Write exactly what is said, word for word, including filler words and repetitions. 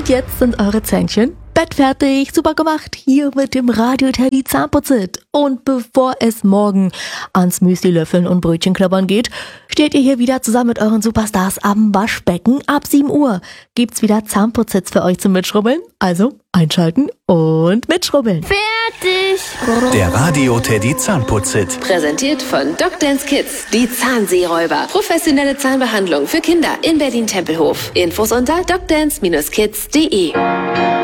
Und jetzt sind eure Zähnchen bettfertig, super gemacht, hier mit dem Radio Teddy Zahnputzit. Und bevor es morgen ans Müsli löffeln und Brötchen knabbern geht, steht ihr hier wieder zusammen mit euren Superstars am Waschbecken. Ab sieben Uhr gibt's wieder Zahnputzits für euch zum Mitschrubbeln. Also einschalten und mitschrubbeln. Fertig! Der Radio Teddy Zahnputzit. Präsentiert von DocDance Kids, die Zahnseeräuber. Professionelle Zahnbehandlung für Kinder in Berlin-Tempelhof. Infos unter docdance Bindestrich kids punkt de.